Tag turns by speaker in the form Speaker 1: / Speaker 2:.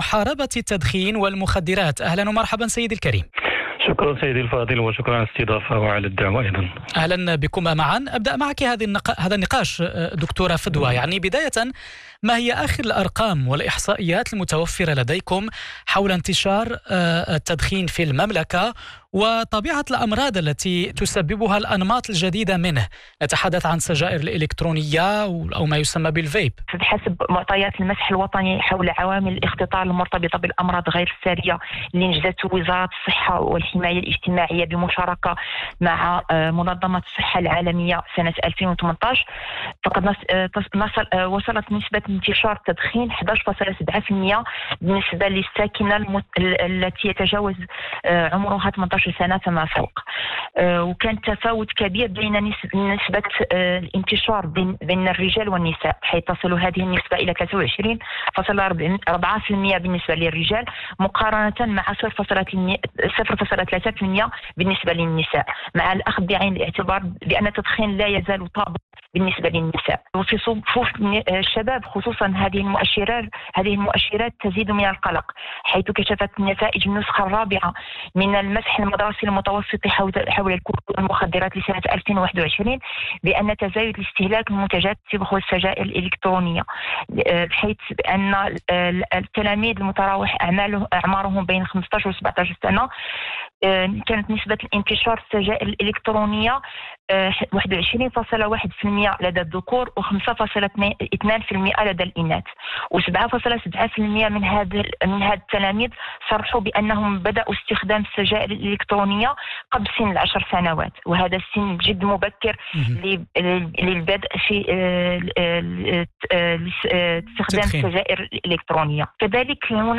Speaker 1: محاربة التدخين والمخدرات. أهلا ومرحبا سيدي الكريم.
Speaker 2: شكرا سيدي الفاضل، وشكرا على الاستضافة وعلى الدعوة أيضا.
Speaker 1: أهلا بكم معا. أبدأ معك هذا النقاش دكتورة فدوى. يعني بداية، ما هي آخر الأرقام والإحصائيات المتوفرة لديكم حول انتشار التدخين في المملكة وطبيعة الأمراض التي تسببها الأنماط الجديدة منه؟ نتحدث عن السجائر الإلكترونية أو ما يسمى بالفيب.
Speaker 3: بحسب معطيات المسح الوطني حول عوامل الاختطار المرتبطة بالأمراض غير السارية اللي نجدته وزارة الصحة والحماية الاجتماعية بمشاركة مع منظمة الصحة العالمية سنة 2018، فقد وصلت نسبة انتشار التدخين 11.7% بالنسبة للساكنة التي يتجاوز عمرها 18 سنة فما فوق. وكان تفاوت كبير بين نسبة الانتشار بين الرجال والنساء، حيث تصل هذه النسبة إلى 23.4% بالنسبة للرجال مقارنة مع 0.3% بالنسبة للنساء، مع الأخذ بعين الاعتبار بأن التدخين لا يزال طابع بالنسبة للنساء. وفي صفوف الشباب خصوصا هذه المؤشرات تزيد من القلق، حيث كشفت نتائج النسخة الرابعة من المسح المدرسي المتوسط حول الكحول والمخدرات لسنة 2021 بأن تزايد الاستهلاك المنتجات التبغ والسجائر الإلكترونية، بحيث أن التلاميذ المتراوح أعمارهم بين 15 و 17 سنة كانت نسبة الانتشار السجائر الإلكترونية 21.1% لدى الذكور و5.2% لدى الإناث، و7.7% من هذا التلاميذ صرحوا بأنهم بدأوا استخدام السجائر الإلكترونية قبل سن 10 سنوات، وهذا السن جد مبكر للبدء في استخدام السجائر الإلكترونية. كذلك هناك